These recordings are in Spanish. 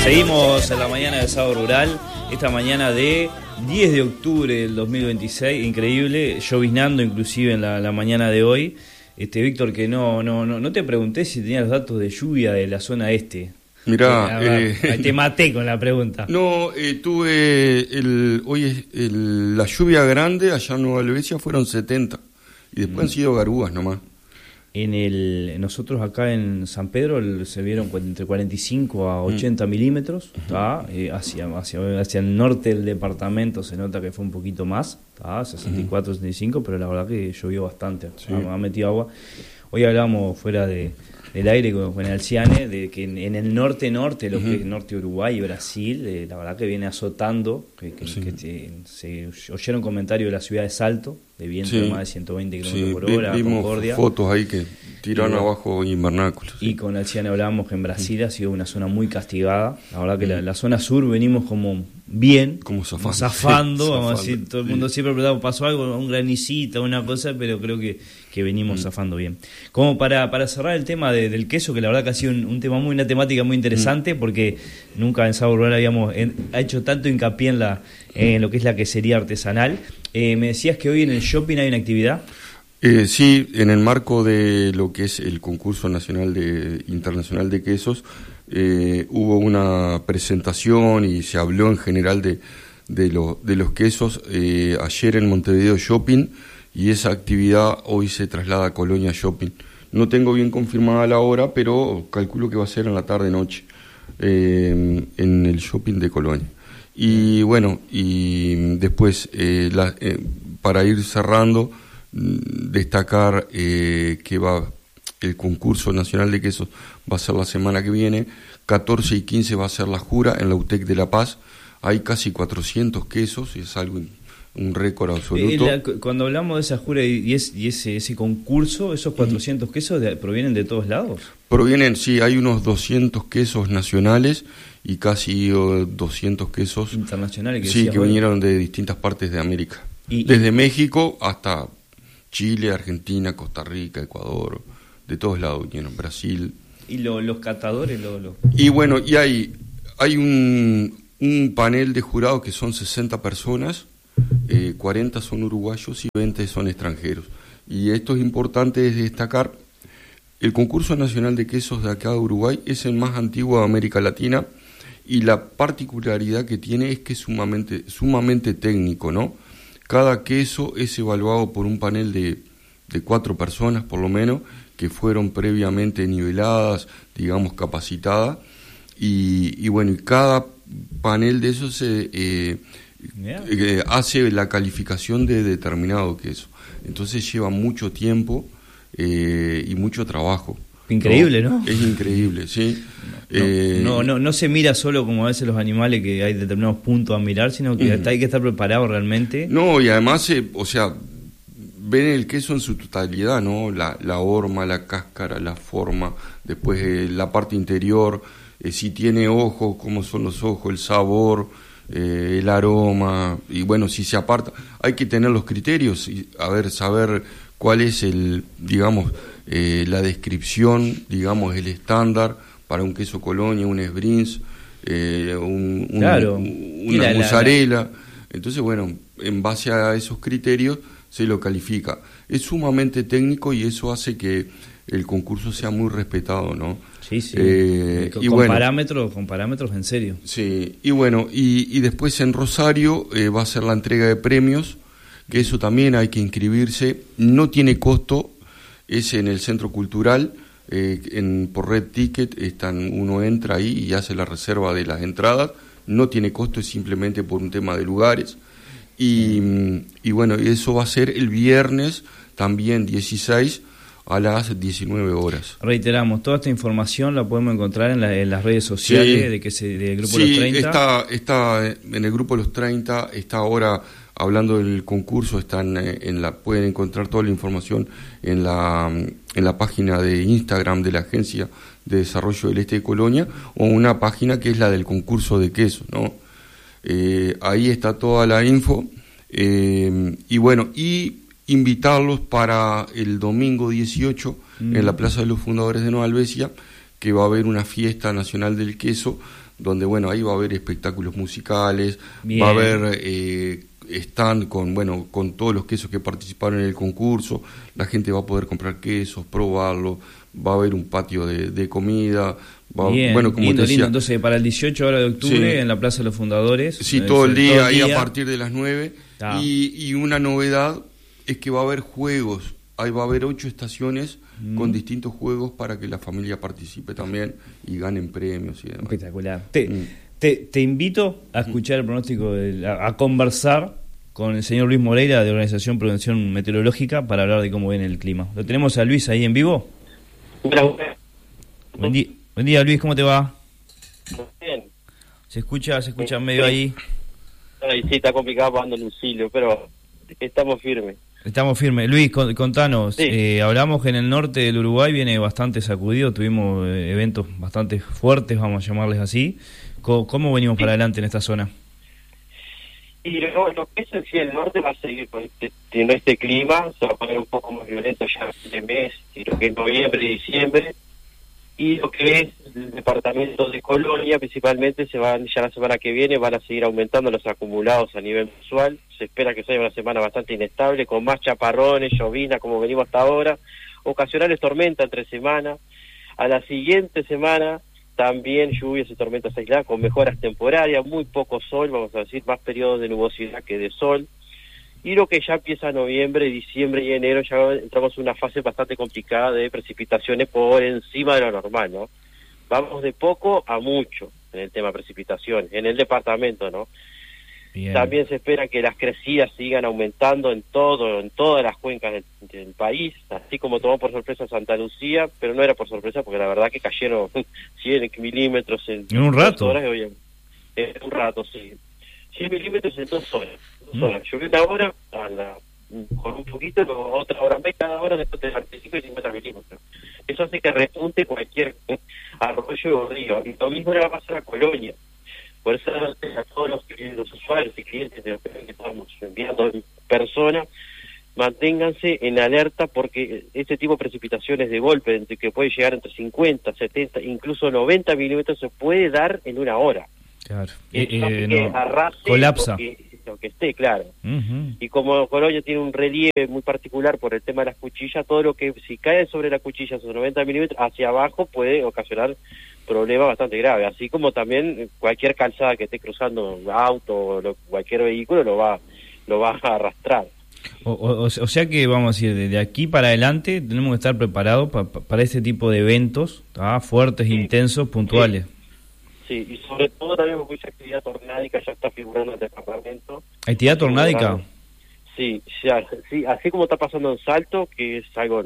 Seguimos en la mañana de Sábado Rural, esta mañana de 10 de octubre del 2026, increíble, lloviznando inclusive en la mañana de hoy. Víctor, que no te pregunté si tenías los datos de lluvia de la zona este. Mirá, te maté con la pregunta. No, tuve la lluvia grande allá en Nueva Helvecia fueron 70 y después han sido garúas nomás. Nosotros acá en San Pedro se vieron entre 45 a 80 milímetros, hacia el norte del departamento se nota que fue un poquito más, 64, 65, pero la verdad que llovió bastante, sí. Ha metido agua. Hoy hablábamos fuera del aire con Alciane de que en el norte, lo que es norte de Uruguay y Brasil, la verdad que viene azotando, se oyeron comentarios de la ciudad de Salto, de viento de más de 120 km por hora, vimos Concordia. Fotos ahí que tiraron abajo invernáculos. Y con Alciane hablábamos que en Brasil ha sido una zona muy castigada, la verdad que la zona sur venimos como bien, como zafando, vamos a decir, todo el mundo siempre preguntaba, pasó algo, un granicito, una cosa, pero creo que venimos zafando bien. Como para cerrar el tema del queso, que la verdad que ha sido una temática muy interesante, porque nunca en Sábado Rural ha hecho tanto hincapié en lo que es la quesería artesanal. Me decías que hoy en el shopping hay una actividad. Sí, en el marco de lo que es el concurso internacional de quesos, hubo una presentación y se habló en general de los quesos ayer en Montevideo Shopping, y esa actividad hoy se traslada a Colonia Shopping. No tengo bien confirmada la hora, pero calculo que va a ser en la tarde-noche en el shopping de Colonia. Y bueno, y después, para ir cerrando, destacar que el concurso nacional de quesos va a ser la semana que viene, 14 y 15 va a ser la jura en la UTEC de La Paz. Hay casi 400 quesos, y es algo un récord absoluto. Cuando hablamos de esa jura y ese concurso, ¿esos 400 quesos provienen de todos lados? Sí, hay unos 200 quesos nacionales y casi 200 quesos internacionales que vinieron de distintas partes de América. Desde México hasta Chile, Argentina, Costa Rica, Ecuador, de todos lados vinieron, Brasil. ¿Y los catadores? Y bueno, y hay un panel de jurados que son 60 personas, 40 son uruguayos y 20 son extranjeros. Y esto es importante destacar, el concurso nacional de quesos de acá de Uruguay es el más antiguo de América Latina, y la particularidad que tiene es que es sumamente técnico, ¿no? Cada queso es evaluado por un panel de 4 personas por lo menos, que fueron previamente niveladas, digamos capacitadas, y bueno, y cada panel de esos hace la calificación de determinado queso. Entonces lleva mucho tiempo y mucho trabajo. Increíble, ¿no? Es increíble, sí. No se mira solo como a veces los animales, que hay determinados puntos a mirar, sino que hay que estar preparado realmente. No, y además, ven el queso en su totalidad, ¿no? La horma, la cáscara, la forma, después la parte interior, si tiene ojos, cómo son los ojos, el sabor, el aroma, y bueno, si se aparta, hay que tener los criterios y saber cuál es la descripción, el estándar para un queso Colonia, un Sbrinz, una mozzarella. Entonces, bueno, en base a esos criterios se lo califica. Es sumamente técnico y eso hace que el concurso sea muy respetado, ¿no? Sí. Con parámetros en serio. Sí, y bueno, y después en Rosario va a ser la entrega de premios, que eso también hay que inscribirse, no tiene costo, es en el Centro Cultural, por Red Ticket, uno entra ahí y hace la reserva de las entradas, no tiene costo, es simplemente por un tema de lugares, y bueno, eso va a ser el viernes también 16 a las 19 horas. Reiteramos, toda esta información la podemos encontrar en las redes sociales del Grupo Los 30. Está en el Grupo Los 30, está ahora hablando del concurso, pueden encontrar toda la información en la página de Instagram de la Agencia de Desarrollo del Este de Colonia, o una página que es la del concurso de queso, ¿no? Ahí está toda la info, y bueno, y invitarlos para el domingo 18 en la Plaza de los Fundadores de Nueva Helvecia, que va a haber una fiesta nacional del queso, donde bueno, ahí va a haber espectáculos musicales, Bien. va a haber stand con todos los quesos que participaron en el concurso, la gente va a poder comprar quesos, probarlo, va a haber un patio de comida, Bien, como lindo, te decía, lindo. Entonces, para el 18 ahora de octubre, sí, en la Plaza de los Fundadores. sí, todo el día, ahí a partir de las 9, y una novedad es que va a haber juegos, ahí va a haber 8 estaciones con distintos juegos para que la familia participe también y ganen premios y demás. Espectacular. Te invito a escuchar el pronóstico, a conversar con el señor Luis Moreira de Organización Prevención Meteorológica para hablar de cómo viene el clima. ¿Lo tenemos a Luis ahí en vivo? Buen día, Luis, ¿cómo te va? Muy bien. Se escucha medio ahí. Ay, sí, está complicado pagando el auxilio, pero estamos firmes. Estamos firmes. Luis, contanos, Sí. hablamos que en el norte del Uruguay viene bastante sacudido, tuvimos eventos bastante fuertes, vamos a llamarles así. ¿Cómo venimos para adelante en esta zona? Y lo que es el norte va a seguir con este clima, se va a poner un poco más violento ya este mes, y lo que es noviembre y diciembre, y lo que es el departamento de Colonia principalmente ya la semana que viene van a seguir aumentando los acumulados a nivel mensual. Se espera que sea una semana bastante inestable, con más chaparrones, llovina como venimos hasta ahora, ocasionales tormentas entre semana. A la siguiente semana también lluvias y tormentas aisladas con mejoras temporarias, muy poco sol, vamos a decir, más periodos de nubosidad que de sol. Y lo que ya empieza noviembre, diciembre y enero, ya entramos en una fase bastante complicada de precipitaciones por encima de lo normal, ¿no? Vamos de poco a mucho en el tema precipitaciones, en el departamento, ¿no? Bien. También se espera que las crecidas sigan aumentando en todas las cuencas del país, así como tomó por sorpresa Santa Lucía, pero no era por sorpresa porque la verdad que cayeron 100 milímetros en un rato. 2 horas. En un rato, sí. 100 milímetros en 2 horas. Llovió una hora con un poquito, luego otra hora más cada hora, después de 45 y 50 milímetros. Eso hace que repunte cualquier arroyo o río. Y lo mismo le va a pasar a Colonia. Por eso a todos los usuarios y clientes de los que estamos enviando en persona, manténganse en alerta porque este tipo de precipitaciones de golpe, que puede llegar entre 50, 70, incluso 90 milímetros, se puede dar en una hora. Claro. Que arrase colapsa. Lo que esté, claro. Uh-huh. Y como Colonia tiene un relieve muy particular por el tema de las cuchillas, todo lo que si cae sobre la cuchilla, sobre 90 milímetros, hacia abajo puede ocasionar problemas bastante graves. Así como también cualquier calzada que esté cruzando, auto o cualquier vehículo, lo va a arrastrar. O sea que, vamos a decir, de aquí para adelante tenemos que estar preparados para ese tipo de eventos fuertes, intensos, puntuales. Sí, y sobre todo también porque esa actividad tornádica ya está figurando en el departamento. ¿Actividad tornádica? Sí, así como está pasando en Salto, que es algo,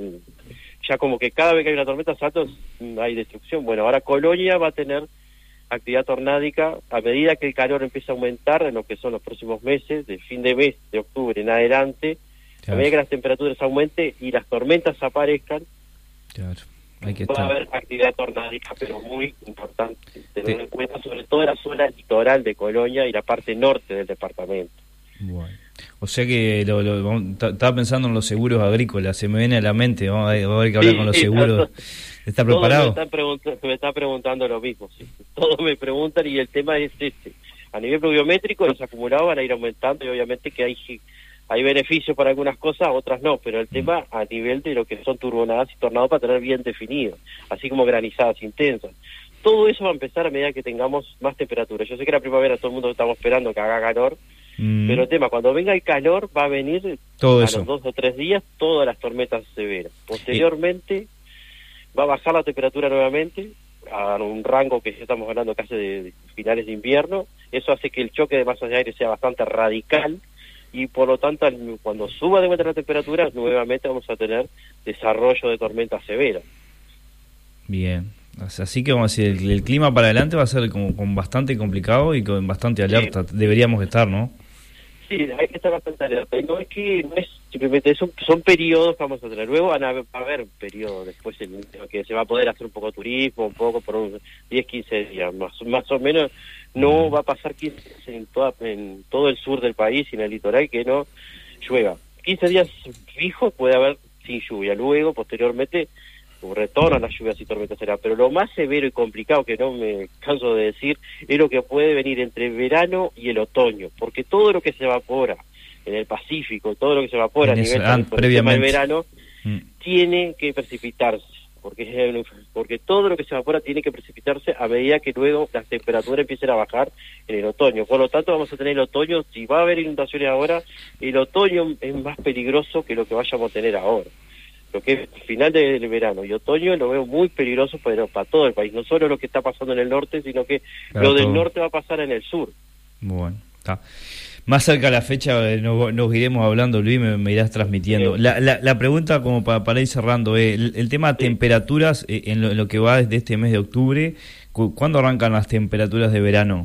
ya como que cada vez que hay una tormenta en Salto hay destrucción. Bueno, ahora Colonia va a tener actividad tornádica a medida que el calor empieza a aumentar en lo que son los próximos meses, del fin de mes, de octubre en adelante, Claro. a medida que las temperaturas aumenten y las tormentas aparezcan. Claro. Hay que Va a estar. haber actividad tornádica, pero muy importante tener en cuenta, sobre todo la zona litoral de Colonia y la parte norte del departamento. Bueno. O sea que estaba pensando en los seguros agrícolas, se me viene a la mente, va a haber que hablar con los seguros. ¿Está preparado? Me están preguntando lo mismo, sí. Todos me preguntan y el tema es este. A nivel pluviométrico los acumulados van a ir aumentando y obviamente que hay beneficios para algunas cosas, otras no, pero el tema a nivel de lo que son turbonadas y tornados para tener bien definido, así como granizadas intensas. Todo eso va a empezar a medida que tengamos más temperatura. Yo sé que la primavera todo el mundo estamos esperando que haga calor, pero el tema, cuando venga el calor va a venir todo a eso. los 2 o 3 días todas las tormentas severas. Posteriormente va a bajar la temperatura nuevamente a un rango que ya estamos hablando casi de finales de invierno. Eso hace que el choque de masas de aire sea bastante radical y por lo tanto cuando suba de vuelta la temperatura nuevamente vamos a tener desarrollo de tormentas severas. Bien, así que vamos a decir, el clima para adelante va a ser como con bastante complicado y con bastante alerta, deberíamos estar, ¿no? Sí, hay que estar bastante alerta. Y no es simplemente, son periodos que vamos a tener. Luego va a haber periodos después en que se va a poder hacer un poco de turismo, un poco por unos 10, 15 días, más o menos. No va a pasar 15 días en todo el sur del país y en el litoral que no llueva. 15 días fijos puede haber sin lluvia. Luego, posteriormente, retornan las lluvias y tormentas heladas, pero lo más severo y complicado, que no me canso de decir, es lo que puede venir entre el verano y el otoño, porque todo lo que se evapora en el Pacífico, todo lo que se evapora a nivel del verano, tiene que precipitarse, porque todo lo que se evapora tiene que precipitarse a medida que luego las temperaturas empiecen a bajar en el otoño. Por lo tanto, vamos a tener el otoño, si va a haber inundaciones ahora, el otoño es más peligroso que lo que vayamos a tener ahora. Lo que es final del verano y otoño lo veo muy peligroso para todo el país, no solo lo que está pasando en el norte, sino que lo del norte va a pasar en el sur. Bueno, está. Más cerca de la fecha nos iremos hablando, Luis, me irás transmitiendo. La pregunta, como para ir cerrando, el tema de temperaturas en lo que va desde este mes de octubre, ¿cuándo arrancan las temperaturas de verano?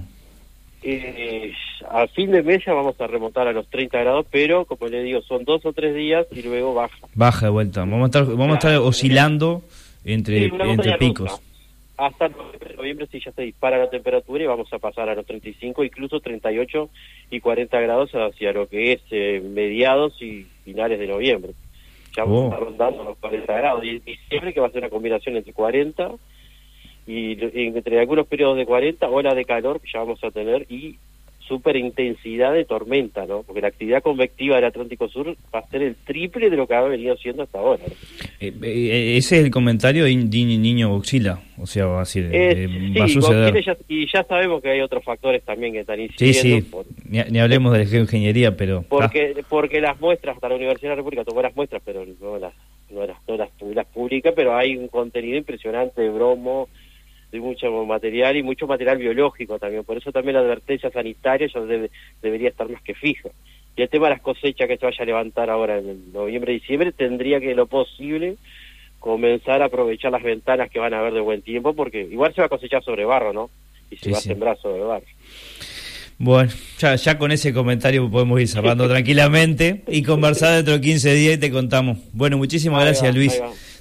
A fin de mes ya vamos a remontar a los 30 grados, pero como le digo, son 2 o 3 días y luego baja. Baja de vuelta. Vamos a estar oscilando entre picos. Rusa. Hasta noviembre sí ya se dispara la temperatura y vamos a pasar a los 35, incluso 38 y 40 grados hacia lo que es mediados y finales de noviembre. Ya vamos a estar rondando los 40 grados. Y en diciembre, que va a ser una combinación entre 40 y entre algunos periodos de 40, olas de calor que ya vamos a tener y super intensidad de tormenta, ¿no? Porque la actividad convectiva del Atlántico Sur va a ser el triple de lo que ha venido siendo hasta ahora, ¿no? Ese es el comentario de Niño Godzilla, o sea, va a ser, sí, va a suceder. Y ya sabemos que hay otros factores también que están incidiendo. Sí. Ni hablemos de la geoingeniería, pero... Porque las muestras, hasta la Universidad de la República tomó las muestras, pero no las publica, pero hay un contenido impresionante de bromo, de mucho material y mucho material biológico también. Por eso también la advertencia sanitaria ya debería estar más que fija. Y el tema de las cosechas que se vaya a levantar ahora en noviembre y diciembre, tendría que, lo posible, comenzar a aprovechar las ventanas que van a haber de buen tiempo, porque igual se va a cosechar sobre barro, ¿no? Y se va a sembrar sobre barro. Bueno, ya con ese comentario podemos ir cerrando tranquilamente y conversar dentro de 15 días y te contamos. Bueno, muchísimas gracias, Luis.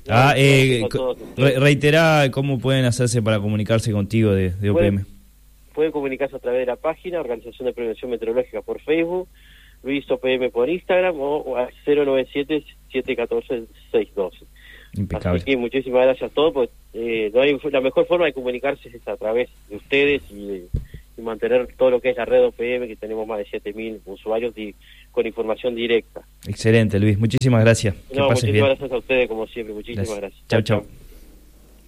Reiterá cómo pueden hacerse para comunicarse contigo de OPM. Pueden comunicarse a través de la página Organización de Prevención Meteorológica por Facebook, Luis OPM por Instagram o a 097-714-612. Impecable. Así que muchísimas gracias a todos, pues, la mejor forma de comunicarse es a través de ustedes y mantener todo lo que es la red OPM, que tenemos más de 7.000 usuarios con información directa. Excelente, Luis, muchísimas gracias. Muchísimas gracias a ustedes, como siempre, muchísimas gracias. Chau.